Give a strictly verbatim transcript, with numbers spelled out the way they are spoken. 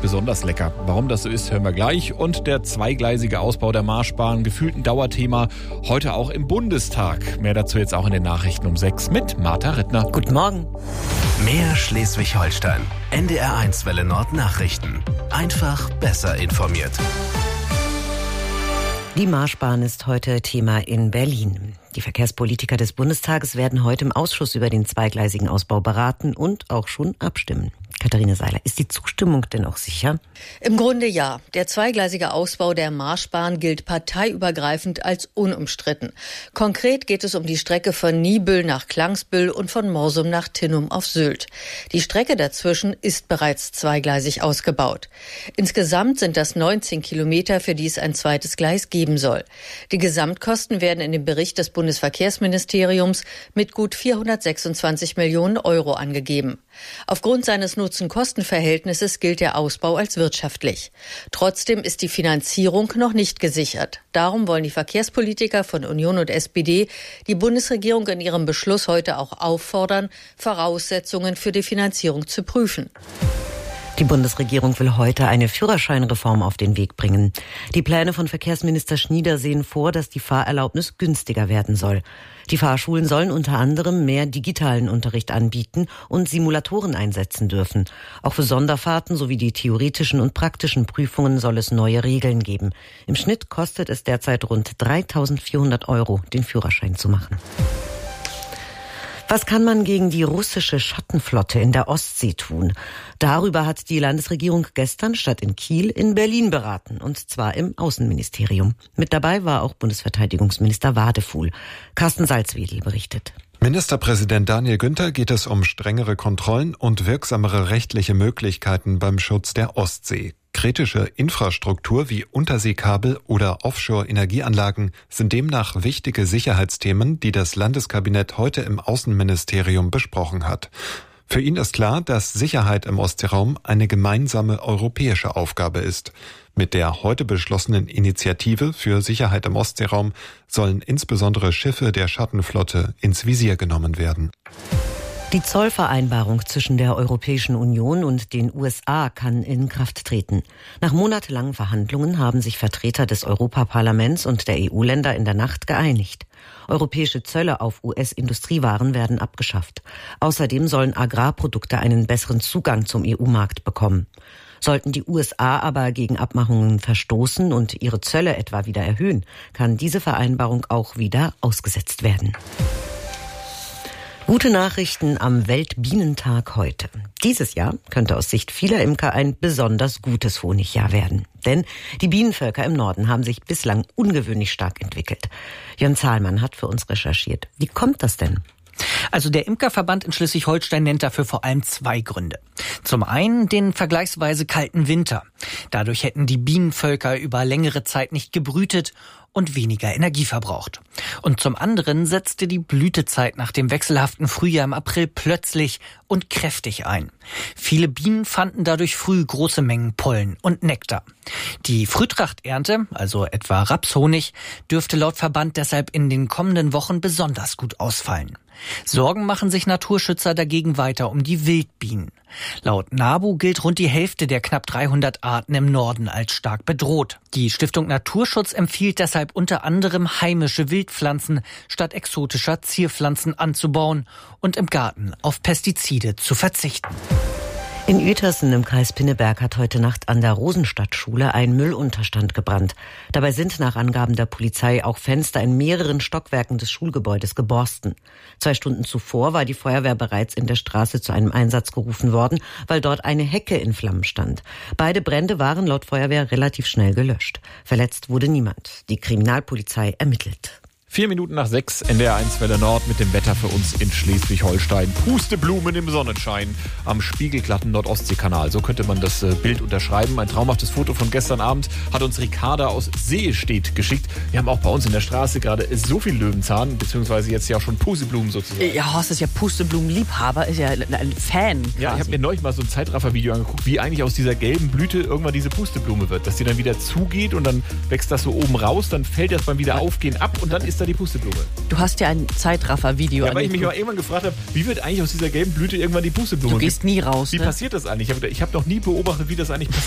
besonders lecker. Warum das so ist, hören wir gleich. Und der zweigleisige Ausbau der Marschbahn, gefühlt ein Dauerthema, heute auch im Bundestag. Mehr dazu jetzt auch in den Nachrichten um sechs mit Martha Rittner. Guten Morgen. Mehr Schleswig-Holstein. N D R eins Welle Nord Nachrichten. Einfach besser informiert. Die Marschbahn ist heute Thema in Berlin. Die Verkehrspolitiker des Bundestages werden heute im Ausschuss über den zweigleisigen Ausbau beraten und auch schon abstimmen. Katharina Seiler, ist die Zustimmung denn auch sicher? Im Grunde ja. Der zweigleisige Ausbau der Marschbahn gilt parteiübergreifend als unumstritten. Konkret geht es um die Strecke von Niebüll nach Klangsbüll und von Morsum nach Tinnum auf Sylt. Die Strecke dazwischen ist bereits zweigleisig ausgebaut. Insgesamt sind das neunzehn Kilometer, für die es ein zweites Gleis geben soll. Die Gesamtkosten werden in dem Bericht des Bundesverkehrsministeriums mit gut vierhundertsechsundzwanzig Millionen Euro angegeben. Aufgrund seines Nutzen-Kosten-Verhältnisses gilt der Ausbau als wirtschaftlich. Trotzdem ist die Finanzierung noch nicht gesichert. Darum wollen die Verkehrspolitiker von Union und S P D die Bundesregierung in ihrem Beschluss heute auch auffordern, Voraussetzungen für die Finanzierung zu prüfen. Die Bundesregierung will heute eine Führerscheinreform auf den Weg bringen. Die Pläne von Verkehrsminister Schnieder sehen vor, dass die Fahrerlaubnis günstiger werden soll. Die Fahrschulen sollen unter anderem mehr digitalen Unterricht anbieten und Simulatoren einsetzen dürfen. Auch für Sonderfahrten sowie die theoretischen und praktischen Prüfungen soll es neue Regeln geben. Im Schnitt kostet es derzeit rund dreitausendvierhundert Euro, den Führerschein zu machen. Was kann man gegen die russische Schattenflotte in der Ostsee tun? Darüber hat die Landesregierung gestern statt in Kiel in Berlin beraten, und zwar im Außenministerium. Mit dabei war auch Bundesverteidigungsminister Wadefuhl. Carsten Salzwedel berichtet. Ministerpräsident Daniel Günther geht es um strengere Kontrollen und wirksamere rechtliche Möglichkeiten beim Schutz der Ostsee. Kritische Infrastruktur wie Unterseekabel oder Offshore-Energieanlagen sind demnach wichtige Sicherheitsthemen, die das Landeskabinett heute im Außenministerium besprochen hat. Für ihn ist klar, dass Sicherheit im Ostseeraum eine gemeinsame europäische Aufgabe ist. Mit der heute beschlossenen Initiative für Sicherheit im Ostseeraum sollen insbesondere Schiffe der Schattenflotte ins Visier genommen werden. Die Zollvereinbarung zwischen der Europäischen Union und den U S A kann in Kraft treten. Nach monatelangen Verhandlungen haben sich Vertreter des Europaparlaments und der E U-Länder in der Nacht geeinigt. Europäische Zölle auf U S-Industriewaren werden abgeschafft. Außerdem sollen Agrarprodukte einen besseren Zugang zum E U-Markt bekommen. Sollten die U S A aber gegen Abmachungen verstoßen und ihre Zölle etwa wieder erhöhen, kann diese Vereinbarung auch wieder ausgesetzt werden. Gute Nachrichten am Weltbienentag heute. Dieses Jahr könnte aus Sicht vieler Imker ein besonders gutes Honigjahr werden. Denn die Bienenvölker im Norden haben sich bislang ungewöhnlich stark entwickelt. Jörn Zahlmann hat für uns recherchiert. Wie kommt das denn? Also der Imkerverband in Schleswig-Holstein nennt dafür vor allem zwei Gründe. Zum einen den vergleichsweise kalten Winter. Dadurch hätten die Bienenvölker über längere Zeit nicht gebrütet und weniger Energie verbraucht. Und zum anderen setzte die Blütezeit nach dem wechselhaften Frühjahr im April plötzlich und kräftig ein. Viele Bienen fanden dadurch früh große Mengen Pollen und Nektar. Die Frühtrachternte, also etwa Rapshonig, dürfte laut Verband deshalb in den kommenden Wochen besonders gut ausfallen. Sorgen machen sich Naturschützer dagegen weiter um die Wildbienen. Laut NABU gilt rund die Hälfte der knapp dreihundert Arten im Norden als stark bedroht. Die Stiftung Naturschutz empfiehlt deshalb unter anderem heimische Wildpflanzen statt exotischer Zierpflanzen anzubauen und im Garten auf Pestizide zu verzichten. In Uetersen im Kreis Pinneberg hat heute Nacht an der Rosenstadtschule ein Müllunterstand gebrannt. Dabei sind nach Angaben der Polizei auch Fenster in mehreren Stockwerken des Schulgebäudes geborsten. Zwei Stunden zuvor war die Feuerwehr bereits in der Straße zu einem Einsatz gerufen worden, weil dort eine Hecke in Flammen stand. Beide Brände waren laut Feuerwehr relativ schnell gelöscht. Verletzt wurde niemand. Die Kriminalpolizei ermittelt. Vier Minuten nach sechs, N D R eins Welle Nord mit dem Wetter für uns in Schleswig-Holstein. Pusteblumen im Sonnenschein am spiegelglatten Nordostseekanal. So könnte man das Bild unterschreiben. Ein traumhaftes Foto von gestern Abend hat uns Ricarda aus Sehestedt geschickt. Wir haben auch bei uns in der Straße gerade so viel Löwenzahn, beziehungsweise jetzt ja auch schon Pusteblumen sozusagen. Ja, Horst ist ja Pusteblumenliebhaber, ist ja ein Fan quasi. Ja, ich habe mir neulich mal so ein Zeitraffer-Video angeguckt, wie eigentlich aus dieser gelben Blüte irgendwann diese Pusteblume wird. Dass die dann wieder zugeht und dann wächst das so oben raus, dann fällt das beim Wiederaufgehen ab und dann ist da die Pusteblume. Du hast ja ein Zeitraffer-Video. Ja, weil ich mich mal irgendwann gefragt habe, wie wird eigentlich aus dieser gelben Blüte irgendwann die Pusteblume? Du gehst nie raus. Wie ne? passiert das eigentlich? Ich habe hab noch nie beobachtet, wie das eigentlich passiert.